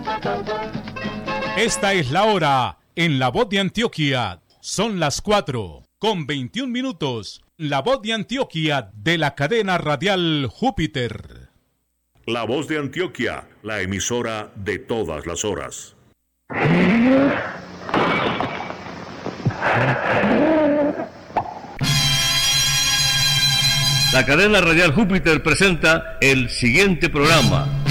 Esta es la hora en La Voz de Antioquia. Son las 4:21. La Voz de Antioquia de la cadena radial Júpiter. La Voz de Antioquia, la emisora de todas las horas. La cadena radial Júpiter presenta el siguiente programa.